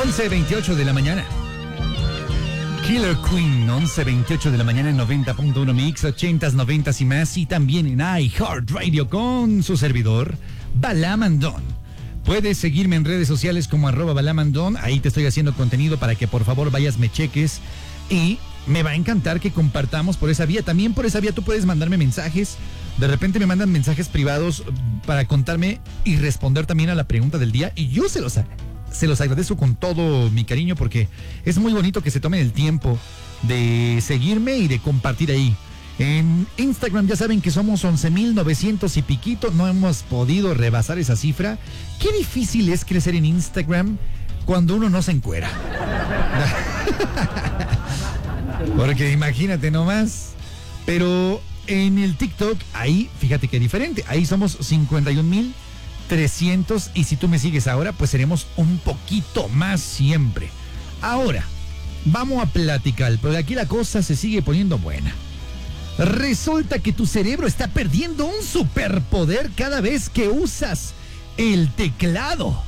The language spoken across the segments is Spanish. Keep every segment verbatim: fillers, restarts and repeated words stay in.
once veintiocho de la mañana. Killer Queen, once veintiocho de la mañana en noventa punto uno Mix, ochentas, noventas y más, y también en iHeartRadio con su servidor, Balamandón. Puedes seguirme en redes sociales como arroba Balamandón, ahí te estoy haciendo contenido para que por favor vayas, me cheques, y me va a encantar que compartamos por esa vía. También por esa vía tú puedes mandarme mensajes, de repente me mandan mensajes privados para contarme y responder también a la pregunta del día, y yo se los hago. Se los agradezco con todo mi cariño porque es muy bonito que se tomen el tiempo de seguirme y de compartir ahí. En Instagram ya saben que somos once mil novecientos y piquito, no hemos podido rebasar esa cifra. Qué difícil es crecer en Instagram cuando uno no se encuera. Porque imagínate nomás. Pero en el TikTok, ahí, fíjate qué diferente, ahí somos cincuenta y un mil trescientos, y si tú me sigues ahora, pues seremos un poquito más siempre. Ahora, vamos a platicar, porque aquí la cosa se sigue poniendo buena. Resulta que tu cerebro está perdiendo un superpoder cada vez que usas el teclado.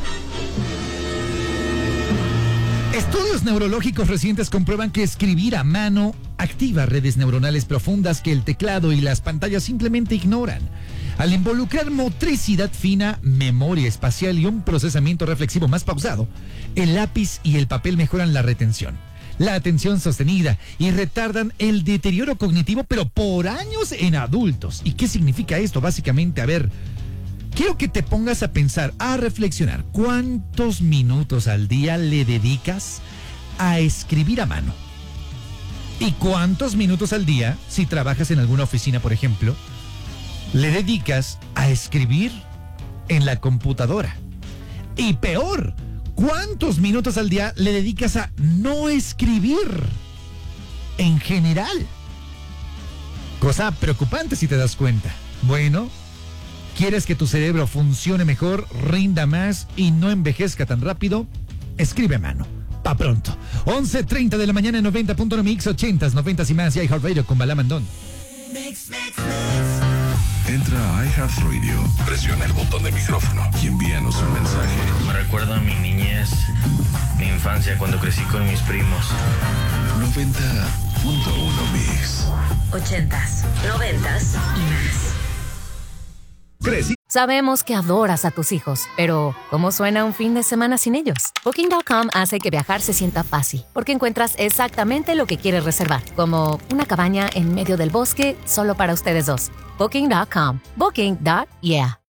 Estudios neurológicos recientes comprueban que escribir a mano activa redes neuronales profundas que el teclado y las pantallas simplemente ignoran. Al involucrar motricidad fina, memoria espacial y un procesamiento reflexivo más pausado, el lápiz y el papel mejoran la retención, la atención sostenida y retardan el deterioro cognitivo, pero por años en adultos. ¿Y qué significa esto? Básicamente, a ver, quiero que te pongas a pensar, a reflexionar, ¿cuántos minutos al día le dedicas a escribir a mano? ¿Y cuántos minutos al día, si trabajas en alguna oficina, por ejemplo, le dedicas a escribir en la computadora? Y peor, ¿cuántos minutos al día le dedicas a no escribir en general? Cosa preocupante si te das cuenta. Bueno, ¿quieres que tu cerebro funcione mejor, rinda más y no envejezca tan rápido? Escribe a mano. Pa' pronto. once treinta de la mañana en noventa punto uno Mix, ochentas, noventas y más, y iHeartRadio con Balamandón. Mix, mix, mix. Entra a iHeartRadio, presiona el botón de micrófono y envíanos un mensaje. Me recuerda a mi niñez, mi infancia cuando crecí con mis primos. noventa punto uno Mix. Ochentas, noventas y más. Crecí. Sabemos que adoras a tus hijos, pero ¿cómo suena un fin de semana sin ellos? Booking punto com hace que viajar se sienta fácil, porque encuentras exactamente lo que quieres reservar, como una cabaña en medio del bosque solo para ustedes dos. Booking punto com. Booking. Yeah.